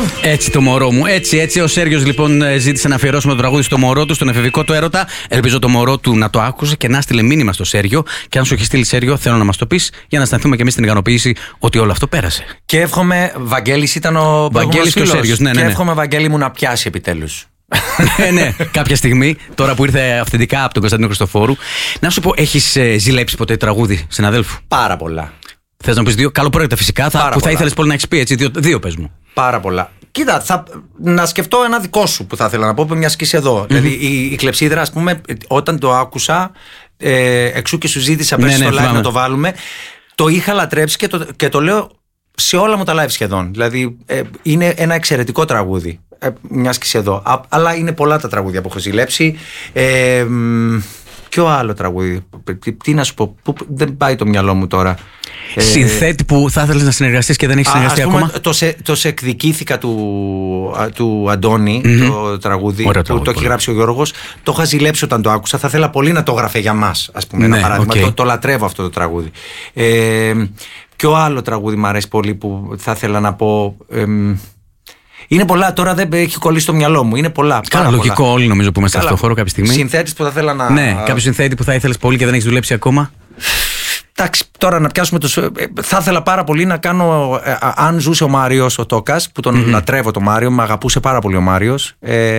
Έτσι το μωρό μου. Έτσι. Ο Σέργιος λοιπόν ζήτησε να αφιερώσουμε το τραγούδι στο μωρό του, στον εφηβικό του έρωτα. Ελπίζω το μωρό του να το άκουσε και να στείλε μήνυμα στο Σέργιο. Και αν σου έχει στείλει, Σέργιο, θέλω να μας το πεις για να αισθανθούμε και εμείς την ικανοποίηση ότι όλο αυτό πέρασε. Και εύχομαι, Βαγγέλης ήταν ο Βαγγέλης και ο Σέργιος. Ναι. Και εύχομαι, Βαγγέλη μου, να πιάσει επιτέλους. Ναι, κάποια στιγμή, τώρα που ήρθε αυθεντικά από τον Κωνσταντίνο Χριστοφόρου. Να σου πω, έχεις ζηλέψει ποτέ τραγούδι συναδέλφου? Πάρα πολλά. Θες να πεις δύο? Καλοπρόεδρε φυσικά, που θα ήθελες πολύ να έχεις πει, έτσι. Δύο πες μου. Πάρα πολλά. Κοίτα, να σκεφτώ ένα δικό σου που θα ήθελα να πω, μια σκίση εδώ. Δηλαδή η Κλεψίδρα, ας πούμε, όταν το άκουσα, εξού και σου ζήτησα πέρσι στο live να το βάλουμε, το είχα λατρέψει και το λέω σε όλα μου τα live σχεδόν. Δηλαδή είναι ένα εξαιρετικό τραγούδι. Μια σκίση εδώ. Αλλά είναι πολλά τα τραγούδια που έχω ζηλέψει. Ποιο άλλο τραγούδι? Τι να σου πω, δεν πάει το μυαλό μου τώρα. Συνθέτη που θα ήθελες να συνεργαστείς και δεν έχεις συνεργαστεί ακόμα. Το σε εκδικήθηκα του Αντώνη, το τραγούδι που το έχει γράψει ο Γιώργος. Το είχα ζηλέψει όταν το άκουσα. Θα ήθελα πολύ να το έγραφε για μας, ας πούμε, ένα παράδειγμα. Το λατρεύω αυτό το τραγούδι. Ποιο άλλο τραγούδι μου αρέσει πολύ που θα ήθελα να πω? Είναι πολλά, τώρα δεν έχει κολλήσει στο μυαλό μου. Είναι πολλά. Καλά, λογικό όλοι νομίζω που είμαστε σε αυτό το χώρο κάποια στιγμή. Συνθέτης που θα ήθελα να. Ναι, κάποιο συνθέτη που θα ήθελες πολύ και δεν έχεις δουλέψει ακόμα. Εντάξει, τώρα να πιάσουμε θα ήθελα πάρα πολύ να κάνω. Αν ζούσε ο Μάριος ο Τόκας, που τον λατρεύω το Μάριο, με αγαπούσε πάρα πολύ ο Μάριος.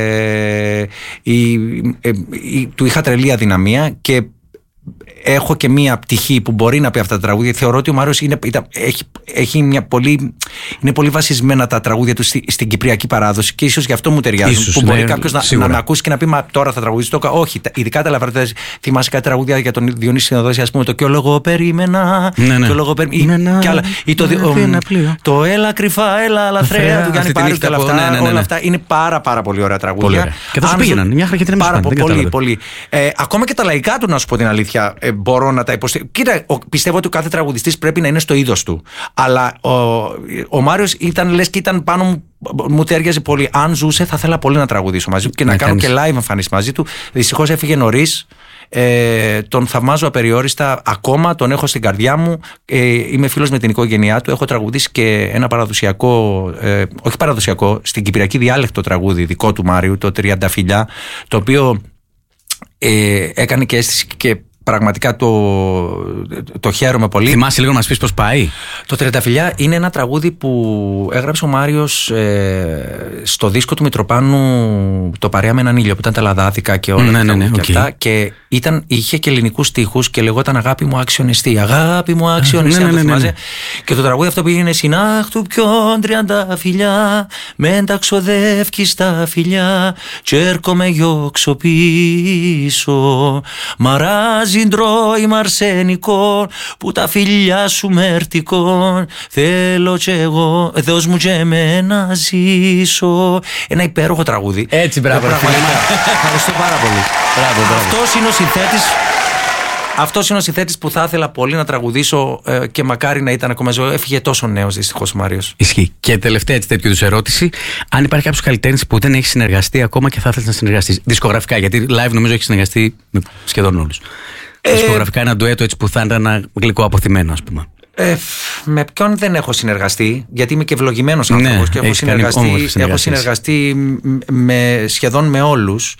Του είχα τρελή αδυναμία και έχω και μία πτυχή που μπορεί να πει αυτά τα τραγούδια. Θεωρώ ότι ο Μάριος είναι πολύ βασισμένα τα τραγούδια του στην κυπριακή παράδοση και ίσως γι' αυτό μου ταιριάζουν. Που μπορεί κάποιος να με ακούσει και να πει μα τώρα θα τραγουδίσει το. Όχι, ειδικά τα ελαφρά. Θυμάσαι κάτι τραγούδια για τον Διονύση Συνοδόση, ας πούμε, το «Κι ο λόγο περίμενα». Και ο λόγο περίμενα. Ή το «Έλα κρυφά, έλα λαθρέα» του Γιάννη Πάριου και όλα αυτά. Όλα αυτά είναι πάρα πολύ ωραία τραγούδια. Και θα σου πήγαιναν μια χαρά γιατί δεν πολύ. Ακόμα και τα λαϊκά του, να σου πω την αλήθεια, μπορώ να τα υποστηρίξω. Κοίτα, πιστεύω ότι ο κάθε τραγουδιστής πρέπει να είναι στο είδος του. Αλλά ο Μάριος λες και ήταν πάνω μου τέριαζε πολύ. Αν ζούσε, θα ήθελα πολύ να τραγουδήσω μαζί του και να κάνω και live εμφανίσεις μαζί του. Δυστυχώς έφυγε νωρίς. Τον θαυμάζω απεριόριστα. Ακόμα τον έχω στην καρδιά μου. Είμαι φίλος με την οικογένειά του. Έχω τραγουδήσει και ένα παραδοσιακό, όχι παραδοσιακό, στην κυπριακή διάλεκτο τραγούδι δικό του Μάριου, το 30 φιλιά, το οποίο έκανε και αίσθηση και πραγματικά το χαίρομαι πολύ. Θυμάσαι λίγο να μας πεις πώς πάει? Το 30 φιλιά είναι ένα τραγούδι που έγραψε ο Μάριος στο δίσκο του Μητροπάνου, το «Παρέα με έναν ήλιο», που ήταν τα λαδάδικα και όλα αυτά. Και είχε και ελληνικούς στίχους και λεγόταν «Αγάπη μου άξιον-εστί». Αγάπη μου άξιον-εστί, αν το θυμάσαι. Και το τραγούδι αυτό πήγαινε «Συνάχ του ποιον 30 φιλιά, μεν τα ξοδεύκει στα φιλιά, κι έρχομαι γιόξω πίσω, μαράζει τρώει μαρσενικό, που τα φιλιά σου μερτικό, θέλω κι εγώ, δώσ' μου και εμένα ζήσω. Ένα υπέροχο τραγούδι. Έτσι, μπράβο. Ευχαριστώ πάρα πολύ. Αυτός είναι ο συνθέτης που θα ήθελα πολύ να τραγουδήσω και μακάρι να ήταν ακόμα ζωή. Έφυγε τόσο νέος δυστυχώς ο Μάριος. Ισχύει. Και τελευταία έτσι τέτοιου είδους ερώτηση. Αν υπάρχει κάποιος καλλιτέχνης που δεν έχει συνεργαστεί ακόμα και θα ήθελες να συνεργαστείς δισκογραφικά, γιατί live νομίζω έχει συνεργαστεί με σχεδόν όλους. Δισκογραφικά ένα ντουέτο έτσι που θα ήταν ένα γλυκό αποθυμένο, ας πούμε. Με ποιον δεν έχω συνεργαστεί, γιατί είμαι και ευλογημένος άνθρωπος και έχω συνεργαστεί σχεδόν με όλους.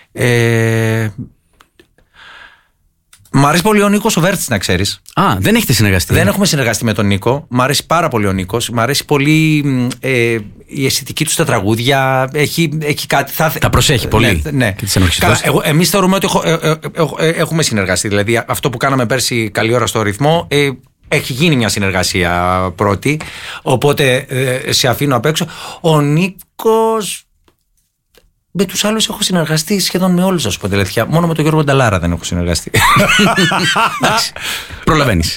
Μ' αρέσει πολύ ο Νίκος ο Βέρτης, να ξέρεις. Δεν έχετε συνεργαστεί? Δεν έχουμε συνεργαστεί με τον Νίκο. Μ' αρέσει πάρα πολύ ο Νίκος. Μ' αρέσει πολύ η αισθητική του στα τραγούδια. Έχει κάτι. Τα προσέχει πολύ. Ναι. Εμείς θεωρούμε ότι έχουμε συνεργαστεί. Δηλαδή αυτό που κάναμε πέρσι καλή ώρα στο ρυθμό. Έχει γίνει μια συνεργασία πρώτη. Οπότε σε αφήνω απ' έξω. Ο Νίκος. Με τους άλλους έχω συνεργαστεί σχεδόν με όλους, να σου πω την αλήθεια. Μόνο με τον Γιώργο Νταλάρα δεν έχω συνεργαστεί. Προλαβαίνεις.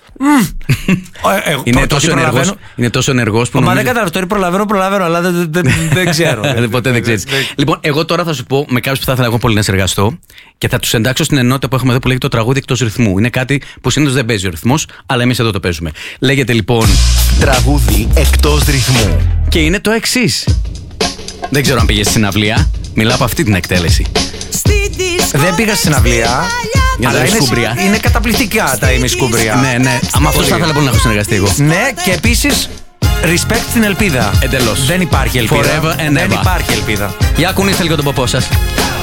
Είναι τόσο ενεργός που. Μα δεν καταλαβαίνω. Προλαβαίνω, αλλά δεν ξέρω. Ποτέ δεν ξέρεις. Λοιπόν, εγώ τώρα θα σου πω με κάποιους που θα ήθελα εγώ πολύ να συνεργαστώ και θα τους εντάξω στην ενότητα που έχουμε εδώ που λέγεται το τραγούδι εκτός ρυθμού. Είναι κάτι που συνήθως δεν παίζει ο ρυθμός, αλλά εμείς εδώ το παίζουμε. Λέγεται λοιπόν τραγούδι εκτός ρυθμού. Και είναι το εξής. Δεν ξέρω αν πήγες στην συναυλία. Μιλάω από αυτή την εκτέλεση. Δεν πήγα στην συναυλία. Αλλά είναι καταπληκτικά τα ημισκούμπρια. Ναι. Άμα αυτό θα ήθελα πολύ να έχω συνεργαστεί εγώ. Ναι, και επίσης Respect την ελπίδα. Εντελώς. Δεν υπάρχει ελπίδα. Forever and Δεν ever. υπάρχει ελπίδα. Για κουνήστε λίγο τον ποπό σας.